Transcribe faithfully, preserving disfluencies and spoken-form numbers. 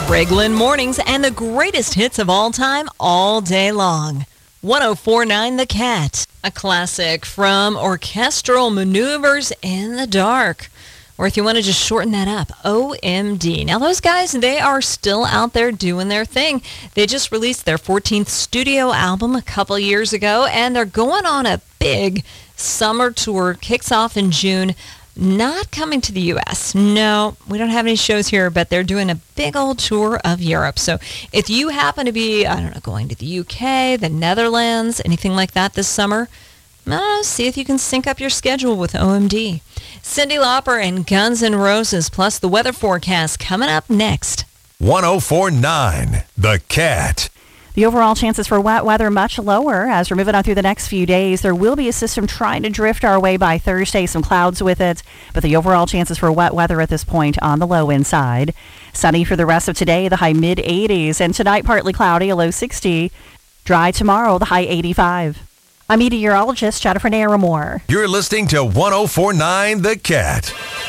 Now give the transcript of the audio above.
Craigland Mornings and the greatest hits of all time all day long. one oh four point nine The Cat, a classic from Orchestral Maneuvers in the Dark. Or if you want to just shorten that up, O M D. Now those guys, they are still out there doing their thing. They just released their fourteenth studio album a couple years ago, and they're going on a big summer tour. Kicks off in June. Not coming to the U S. No, we don't have any shows here, but they're doing a big old tour of Europe. So if you happen to be, I don't know, going to the U K, the Netherlands, anything like that this summer, uh, see if you can sync up your schedule with O M D. Cyndi Lauper and Guns N' Roses, plus the weather forecast coming up next. one oh four point nine The Cat. The overall chances for wet weather much lower as we're moving on through the next few days. There will be a system trying to drift our way by Thursday, some clouds with it, but the overall chances for wet weather at this point on the low end side. Sunny for the rest of today, the high mid eighties, and tonight partly cloudy, a low sixty. Dry tomorrow, the high eighty-five. I'm meteorologist Jennifer Naramore. You're listening to one oh four point nine The Cat.